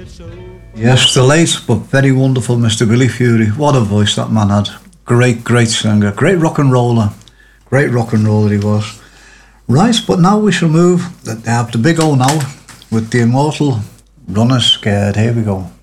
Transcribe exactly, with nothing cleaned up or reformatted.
Yes, the late but very wonderful Mister Billy Fury. What a voice that man had. Great, great singer. Great rock and roller. Great rock and roller he was. Right, but now we shall move. They have the big O now with the immortal Runner Scared. Here we go.